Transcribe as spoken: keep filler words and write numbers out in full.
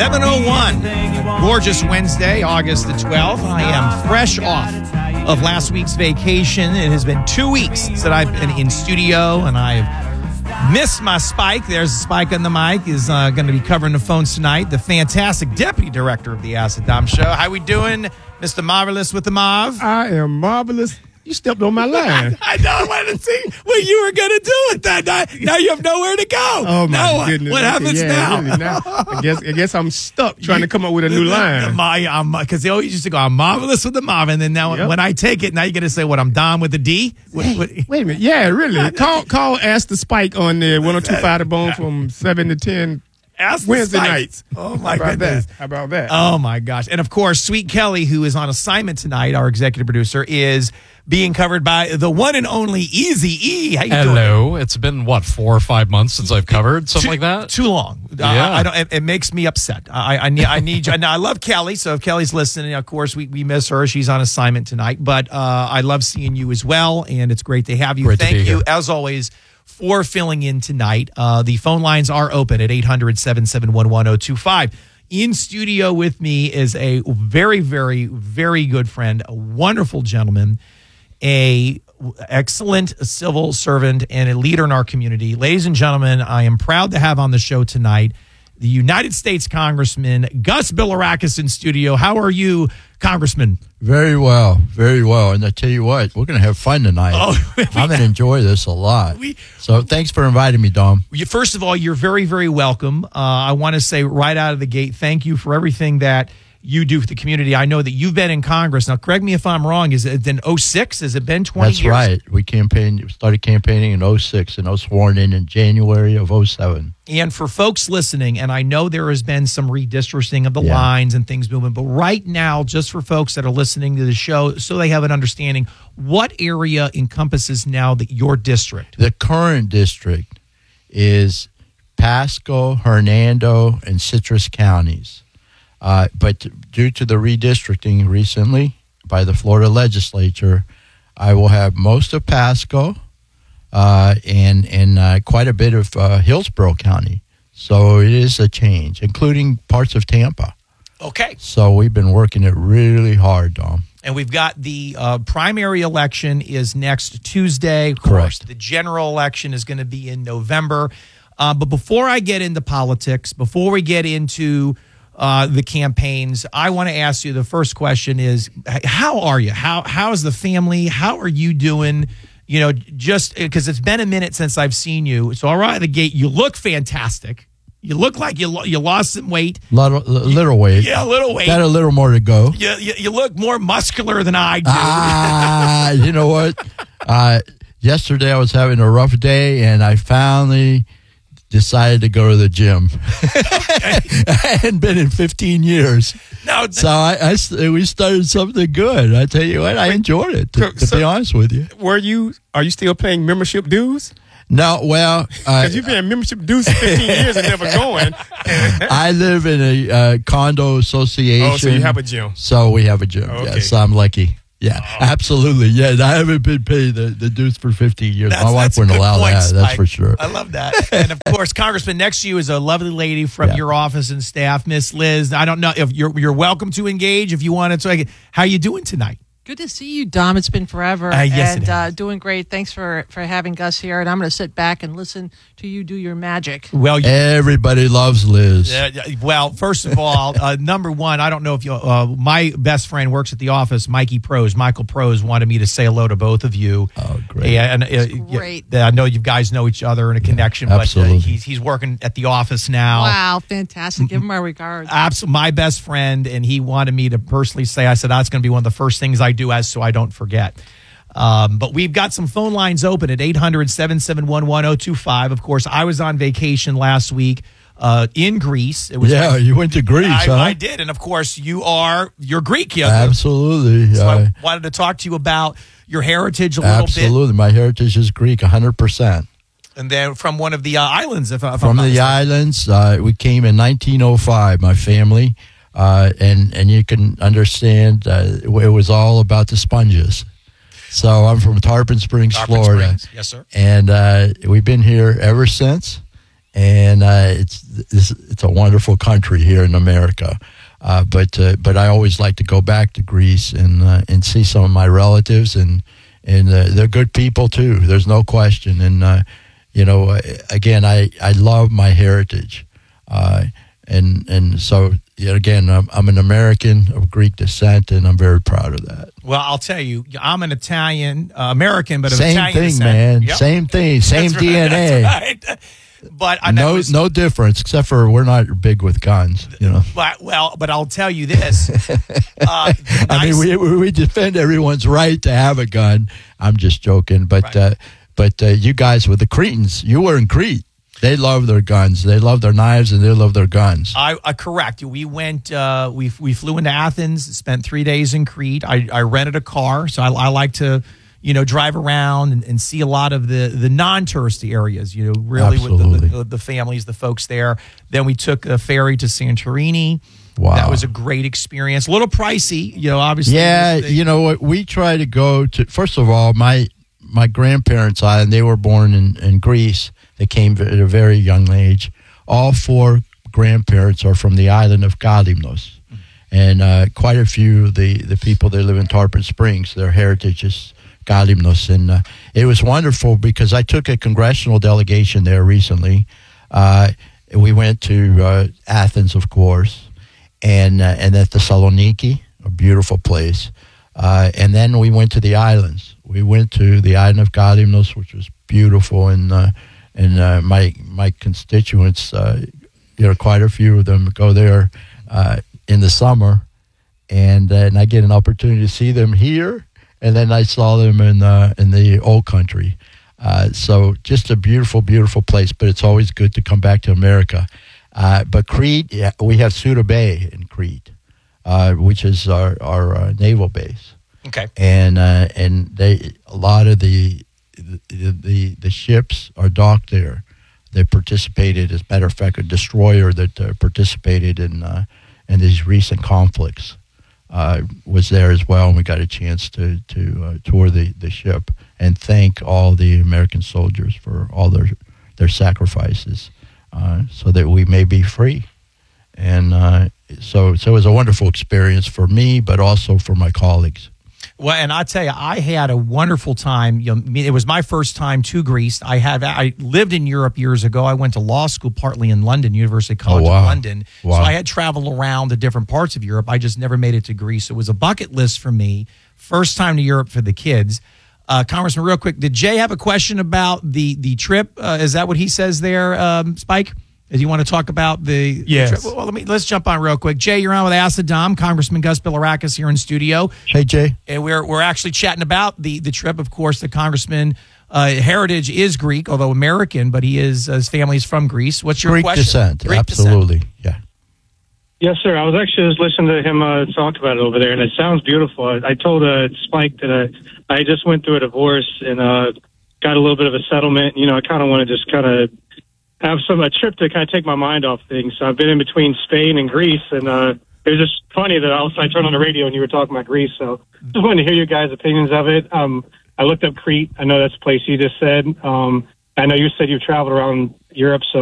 seven oh one. Gorgeous Wednesday, August the twelfth. I am fresh off of last week's vacation. It has been two weeks that I've been in studio, and I've missed my Spike. There's Spike on the mic. Is uh, going to be covering the phones tonight. The fantastic deputy director of the Acid Dom Show. How we doing, Mister Marvelous with the Mauve? I am marvelous. You stepped on my line. I know. I wanted to see what you were going to do with that. Now, now you have nowhere to go. Oh, my now, goodness. What happens yeah, now? Really, now I guess I guess I'm stuck trying to come up with a new line. Because they always used to go, I'm marvelous with the Mauve. And then now Yep. when I take it, now you're going to say, what, I'm Dom with the D? What, what, Wait a minute. Yeah, really. Call call Ask the Spike on the one oh two point five The Bone from seven to ten Ask the Wednesday Spike. nights. Oh, my How about goodness. that? How about that? Oh, my gosh. And, of course, Sweet Kelly, who is on assignment tonight, our executive producer, is being covered by the one and only Eazy-E. How you doing? Hello. It's been, what, four or five months since I've covered something too, like that? Too long. Yeah. I, I don't, it, it makes me upset. I, I need. I need. you. Now, I love Kelly, so if Kelly's listening, of course we, we miss her. She's on assignment tonight, but uh, I love seeing you as well, and it's great to have you. Great to Thank be you here. as always for filling in tonight. Uh, the phone lines are open at eight hundred, seven seven one, one oh two five. In studio with me is a very, very, very good friend, a wonderful gentleman, a excellent civil servant, and a leader in our community. Ladies and gentlemen, I am proud to have on the show tonight the United States Congressman Gus Bilirakis in studio. How are you, Congressman? Very well, very well. And I tell you what, we're going to have fun tonight. Oh, we- I'm going to enjoy this a lot. We- so thanks for inviting me, Dom. You, first of all, you're very, very welcome. Uh, I want to say right out of the gate, thank you for everything that you do for the community. I know that you've been in Congress. Now, correct me if I'm wrong. Is it in oh six? Has it been twenty That's years? right. We campaigned, started campaigning in oh six and I was sworn in in January of oh seven. And for folks listening, and I know there has been some redistricting of the Yeah. lines and things moving, but right now, just for folks that are listening to the show, so they have an understanding, what area encompasses now that your district? The current district is Pasco, Hernando, and Citrus counties. Uh, but due to the redistricting recently by the Florida legislature, I will have most of Pasco uh, and, and uh, quite a bit of uh, Hillsborough County. So it is a change, including parts of Tampa. Okay. So we've been working it really hard, Dom. And we've got the uh, primary election is next Tuesday. Of Correct. course, the general election is going to be in November. Uh, but before I get into politics, before we get into uh, the campaigns, I want to ask you, the first question is, h- how are you? How How's the family? How are you doing? You know, just because it's been a minute since I've seen you. So, all right, the gate, you look fantastic. You look like you lo- you lost some weight. Little, little weight. Yeah, a little weight. Got a little more to go. You, you, you look more muscular than I do. Ah, you know what? Uh, yesterday I was having a rough day, and I finally decided to go to the gym. I hadn't been in fifteen years. No, So I, I s- we started something good. I tell you what, I enjoyed it, to, to so- be honest with you. Were you? Are you still paying membership dues? No, well, uh, Because you've been paying membership dues for fifteen years and never going. I live in a uh, condo association. Oh, so you have a gym. So we have a gym. Okay. Yes, I'm lucky. Yeah, absolutely. Yeah, I haven't been paid the, the dues for fifteen years. That's, My wife that's a wouldn't good allow point, that. That's Spike. for sure. I love that. And of course, Congressman, next to you is a lovely lady from Yeah. your office and staff, Miss Liz. I don't know if you're you're welcome to engage if you wanted to. How you doing tonight? Good to see you, Dom. It's been forever. Uh, yes, and it uh, has. doing great. Thanks for, for having Gus here. And I'm going to sit back and listen to you do your magic. Well, you, Everybody loves Liz. uh, well, first of all, uh, number one, I don't know if you. Uh, my best friend works at the office, Mikey Prose. Michael Prose wanted me to say hello to both of you. Oh, great. Yeah, and uh, great. yeah, I know you guys know each other in a connection, but uh, absolutely. he's he's working at the office now. Wow, fantastic. Give him my regards. Absolutely, my best friend, and he wanted me to personally say, I said, that's going to be one of the first things I do as so I don't forget. Um, but we've got some phone lines open at eight hundred, seven seven one, one oh two five. Of course, I was on vacation last week uh, in Greece. It was Yeah, you went to Greece, I, huh? I did. And of course, you are, you're Greek. Yeah. Absolutely. So Uh, I wanted to talk to you about your heritage a little bit. absolutely. My heritage is Greek, one hundred percent. And then from one of the uh, islands, if, if From I'm not the mistaken. islands, uh, we came in nineteen oh five, my family. Uh, and, and you can understand uh, it was all about the sponges. So I'm from Tarpon Springs, Tarpon Florida. Springs. Yes, sir. And uh, we've been here ever since. and uh, it's, it's it's a wonderful country here in America. Uh, but uh, but I always like to go back to Greece and uh, and see some of my relatives, and and uh, they're good people too. There's no question. And uh, you know, again, I, I love my heritage, uh, and and so yet again, I'm, I'm an American of Greek descent, and I'm very proud of that. Well, I'll tell you, I'm an Italian uh, American, but of Same Italian thing, descent. man. Yep. Same thing. Same That's D N A. Right, that's right. But I No, was, no difference, except for we're not big with guns, you know. But, well, but I'll tell you this. Uh, I mean, nice- we we we defend everyone's right to have a gun. I'm just joking, but Right. uh, but uh, you guys with the Cretans, you were in Crete. They love their guns. They love their knives, and they love their guns. I uh, correct. We went. Uh, we we flew into Athens. Spent three days in Crete. I, I rented a car, so I, I like to, you know, drive around and, and see a lot of the, the non-touristy areas. You know, really with the, Absolutely. the, the families, the folks there. Then we took a ferry to Santorini. Wow. That was a great experience. A little pricey, you know. Obviously, Yeah, they- you know what? We try to go to. First of all, my my grandparents' island. They were born in, in Greece. They came at a very young age. All four grandparents are from the island of Kalymnos, and uh, quite a few of the the people that live in Tarpon Springs, their heritage is Kalymnos, and uh, it was wonderful because I took a congressional delegation there recently. Uh, we went to uh, Athens, of course, and uh, and at Thessaloniki, a beautiful place. Uh, and then we went to the islands. We went to the island of Kalymnos, which was beautiful, and uh, and uh, my my constituents, uh, you know, quite a few of them go there uh, in the summer, and uh, and I get an opportunity to see them here, and then I saw them in uh, in the old country. Uh, so just a beautiful, beautiful place. But it's always good to come back to America. Uh, but Crete, yeah, we have Suda Bay in Crete, uh, which is our our uh, naval base, Okay. and uh, and they a lot of the the, the the ships are docked there. They participated, as a matter of fact, a destroyer that uh, participated in uh, in these recent conflicts uh, was there as well, and we got a chance to to uh, tour the, the ship and thank all the American soldiers for all their their sacrifices, uh, so that we may be free. And uh, so so it was a wonderful experience for me, but also for my colleagues. Well, and I tell you, I had a wonderful time. You know, it was my first time to Greece. I have I lived in Europe years ago. I went to law school partly in London, University College Oh, wow. of London. Wow. So I had traveled around the different parts of Europe. I just never made it to Greece. It was a bucket list for me. First time to Europe for the kids. Uh, Congressman, real quick, did Jay have a question about the the trip? Uh, is that what he says there, um, Spike? Do you want to talk about the, Yes. the trip? Well, let me let's jump on real quick. Jay, you're on with Ask the Dom. Congressman Gus Bilirakis here in studio. Hey, Jay. And we're we're actually chatting about the the trip. Of course, the congressman uh, heritage is Greek, although American, but he is uh, his family is from Greece. What's your Greek question? descent, Greek absolutely, descent. yeah. Yes, sir. I was actually just listening to him uh, talk about it over there, and it sounds beautiful. I, I told uh, Spike that uh, I just went through a divorce and uh, got a little bit of a settlement. You know, I kind of want to just kind of have some a trip to kind of take my mind off things. So I've been in between Spain and Greece, and uh, it was just funny that also I turned on the radio and you were talking about Greece. So just wanted to hear your guys' opinions of it. Um, I looked up Crete. I know that's a place you just said. Um, I know you said you've traveled around Europe, so